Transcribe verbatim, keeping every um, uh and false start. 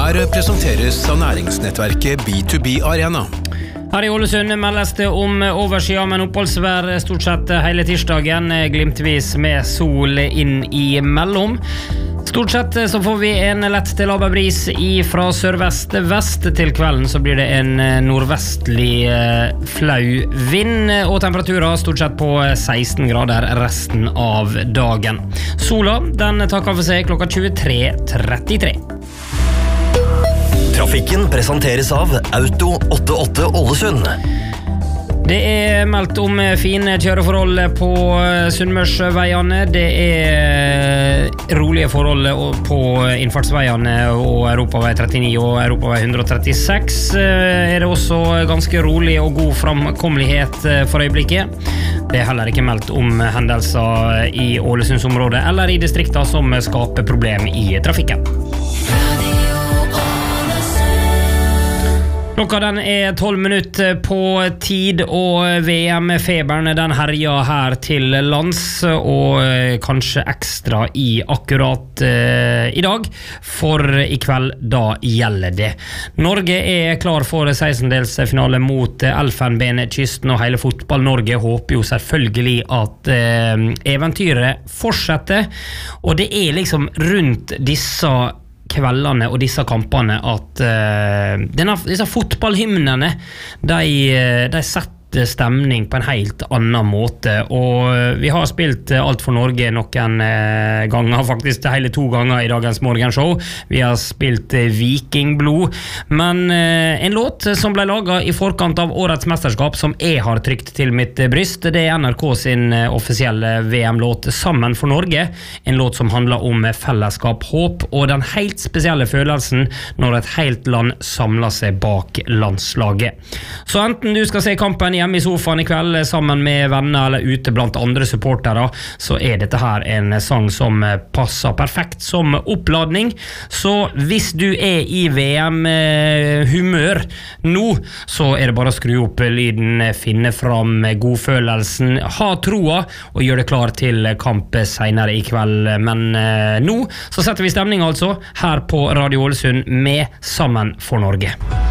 Her presenteres av næringsnettverket B to B Arena. Her i Ålesund meldes det om overskyet, men oppholdsvær stort sett hele tirsdagen, glimtvis med sol inn i mellom. Stort sett så får vi en lett til laber bris fra sørvest-vest. Til kvelden så blir det en nordvestlig flau vind, og temperaturer stort sett på seksten grader resten av dagen. Sola, den tar kaffe seg klokka tjuetre trettitre. Trafikken presenteres av Auto åttiåtte Ålesund. Det er meldt om fine kjøreforhold på Sunnmørsveiene. Det er rolige forhold på innfartsveiene og Europavei trettini og Europavei ett hundre trettiseks. Er det også ganske rolig og god framkommelighet for øyeblikket. Det er heller ikke meldt om hendelser i Ålesundsområdet eller i distrikter som skaper problem i trafikken. Klokka den er tolv minutter på tid, og V M-feberen den herjer her til lands, og kanskje ekstra i akkurat uh, i dag, for i kveld da gjelder det. Norge er klar for sekstendelsfinale mot Elfenbenkysten, og hele fotball-Norge håper jo selvfølgelig at uh, eventyret fortsetter, og det er liksom rundt disse kveldene og disse kampene at uh, denne, disse fotballhymnene de, de setter stemning på en helt annen måte, og vi har spilt Alt for Norge noen uh, ganger, faktisk hele to ganger i dagens morgenshow. Vi har spilt uh, Vikingblod, men uh, en låt som ble laget i forkant av årets mesterskap som jeg har trykt til mitt bryst, det er N R K sin uh, offisielle V M-låt Sammen for Norge, en låt som handler om fellesskap, håp og den helt spesielle følelsen når et helt land samler seg bak landslaget. Så enten du skal se kampen hjemme i sofaen i kveld sammen med venner eller ute blant andre supportere, så er dette her en sang som passer perfekt som oppladning. Så hvis du er i V M-humør nå, så er det bare å skru opp lyden, finne fram godfølelsen, ha troa og gjøre det klar til kamp senere i kveld. Men eh, nå så setter vi stemning altså her på Radio Ålesund med Sammen for Norge.